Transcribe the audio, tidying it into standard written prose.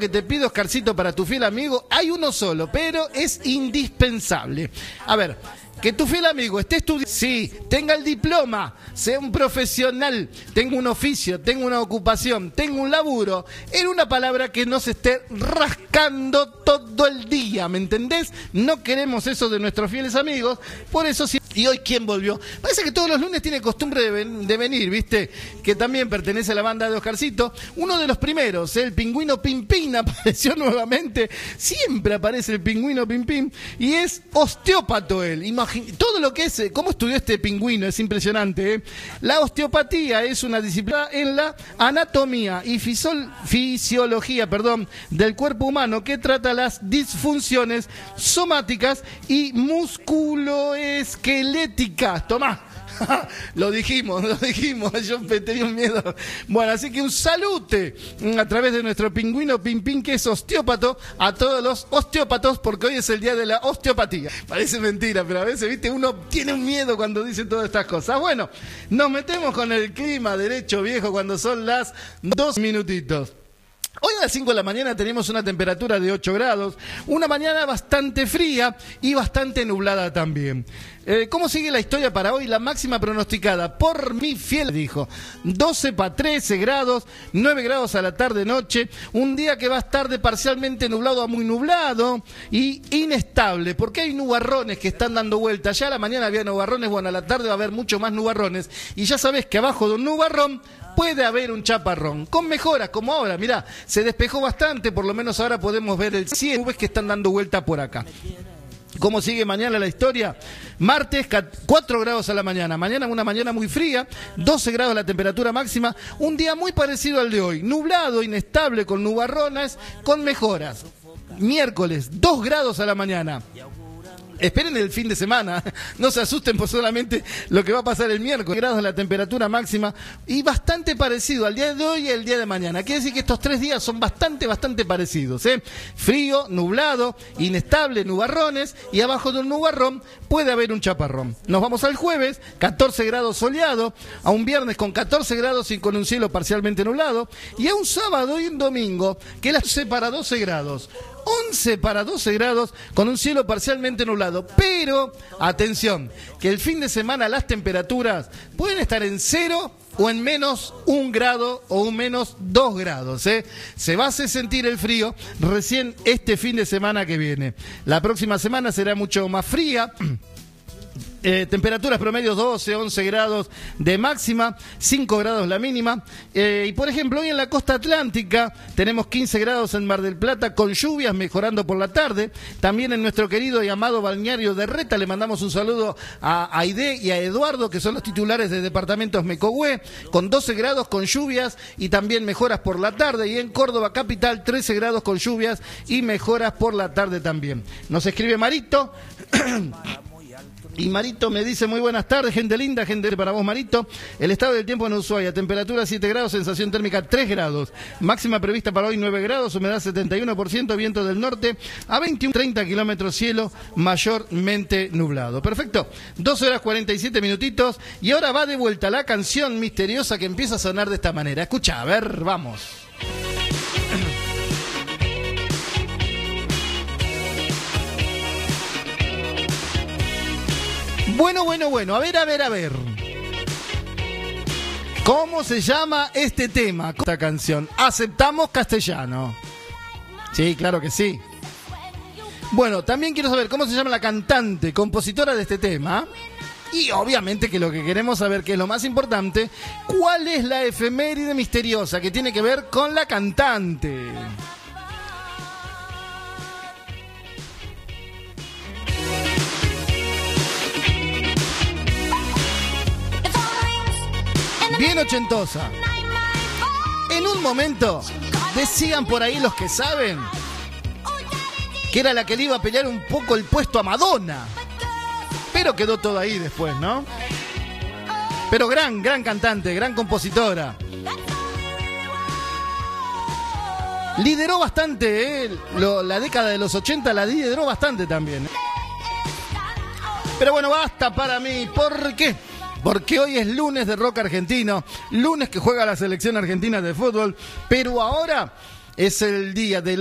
que te pido, Oscarcito, para tu fiel amigo, hay uno solo, pero es indispensable. A ver, que tu fiel amigo esté estudiando, sí, tenga el diploma, sea un profesional, tenga un oficio, tenga una ocupación, tenga un laburo, en una palabra que no se esté rascando todo el día, ¿me entendés? No queremos eso de nuestros fieles amigos, por eso sí. ¿Y hoy quién volvió? Parece que todos los lunes tiene costumbre de venir, ¿viste? Que también pertenece a la banda de Oscarcito. Uno de los primeros, el Pingüino Pimpín, apareció nuevamente. Siempre aparece el Pingüino Pimpín. Y es osteópato él. Todo lo que es, cómo estudió este pingüino, es impresionante, ¿eh? La osteopatía es una disciplina en la anatomía y fisiología, del cuerpo humano que trata las disfunciones somáticas y musculoesqueléticas. Tomá, lo dijimos, yo tenía un miedo. Bueno, así que un salute a través de nuestro Pingüino Pimpín, que es osteópato, a todos los osteópatos, porque hoy es el día de la osteopatía. Parece mentira, pero a veces, viste, uno tiene un miedo cuando dice todas estas cosas. Bueno, nos metemos con el clima derecho viejo cuando son las 2 minutitos. Hoy a las 5 de la mañana tenemos una temperatura de 8 grados, una mañana bastante fría y bastante nublada también. ¿Cómo sigue la historia para hoy? La máxima pronosticada por mi fiel dijo 12 para 13 grados, 9 grados a la tarde-noche, un día que va a estar de parcialmente nublado a muy nublado y inestable, porque hay nubarrones que están dando vuelta. Ya a la mañana había nubarrones, bueno, a la tarde va a haber mucho más nubarrones y ya sabés que abajo de un nubarrón puede haber un chaparrón, con mejoras, como ahora, mirá, se despejó bastante, por lo menos ahora podemos ver el cielo, nubes que están dando vuelta por acá. ¿Cómo sigue mañana la historia? Martes, 4 grados a la mañana. Mañana una mañana muy fría, 12 grados la temperatura máxima. Un día muy parecido al de hoy. Nublado, inestable, con nubarrones, con mejoras. Miércoles, 2 grados a la mañana. Esperen el fin de semana, no se asusten por solamente lo que va a pasar el miércoles. Grados la temperatura máxima y bastante parecido al día de hoy y el día de mañana. Quiere decir que estos 3 días son bastante parecidos, ¿eh? Frío, nublado, inestable, nubarrones y abajo de un nubarrón puede haber un chaparrón. Nos vamos al jueves, 14 grados soleado, a un viernes con 14 grados y con un cielo parcialmente nublado y a un sábado y un domingo que las 11 para 12 grados. 11 para 12 grados con un cielo parcialmente nublado, pero atención, que el fin de semana las temperaturas pueden estar en 0 o en menos 1 grado o un menos 2 grados, ¿eh? Se va a hacer sentir el frío recién este fin de semana que viene. La próxima semana será mucho más fría. Temperaturas promedios 12, 11 grados de máxima, 5 grados la mínima. Y por ejemplo, hoy en la costa atlántica tenemos 15 grados en Mar del Plata con lluvias mejorando por la tarde. También en nuestro querido y amado balneario de Reta le mandamos un saludo a Aide y a Eduardo, que son los titulares de departamentos Mecogüe, con 12 grados con lluvias y también mejoras por la tarde. Y en Córdoba capital 13 grados con lluvias y mejoras por la tarde también. Nos escribe Marito. Y Marito me dice: muy buenas tardes, gente linda, gente para vos, Marito. El estado del tiempo en Ushuaia, temperatura 7 grados, sensación térmica 3 grados. Máxima prevista para hoy 9 grados, humedad 71%, viento del norte a 21-30 kilómetros, cielo mayormente nublado. Perfecto, 2 horas 47 minutitos y ahora va de vuelta la canción misteriosa que empieza a sonar de esta manera. Escucha, a ver, vamos. Bueno, a ver. ¿Cómo se llama este tema, esta canción? ¿Aceptamos castellano? Sí, claro que sí. Bueno, también quiero saber cómo se llama la cantante, compositora de este tema. Y obviamente que lo que queremos saber, que es lo más importante, ¿cuál es la efeméride misteriosa que tiene que ver con la cantante? Bien ochentosa. En un momento decían por ahí los que saben que era la que le iba a pelear un poco el puesto a Madonna, pero quedó todo ahí después, ¿no? Pero gran cantante, gran compositora. Lideró bastante, la década de los 80 la lideró bastante también. Pero bueno, basta para mí. ¿Por qué? Porque hoy es lunes de rock argentino, lunes que juega la selección argentina de fútbol, pero ahora es el día del